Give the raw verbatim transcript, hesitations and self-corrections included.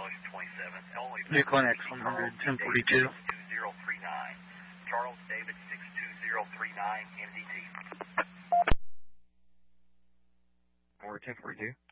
New Clinic one hundred, ten forty-two. Charles David six two zero three nine M D T. Or ten forty-two.